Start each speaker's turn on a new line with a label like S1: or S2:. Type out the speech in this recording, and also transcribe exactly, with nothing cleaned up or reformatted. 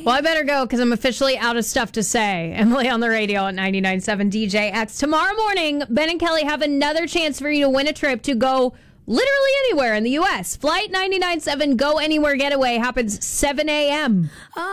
S1: Well, I better go because I'm officially out of stuff to say. Emily on the radio at ninety-nine point seven D J X. Tomorrow morning, Ben and Kelly have another chance for you to win a trip to go literally anywhere in the U S. Flight ninety-nine point seven Go Anywhere Getaway happens seven a.m.